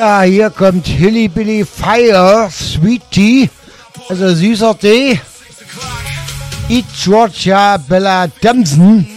Hier kommt Hilly Billy Fire, Sweet Tea, also süßer Tee. Georgia Bella Damson.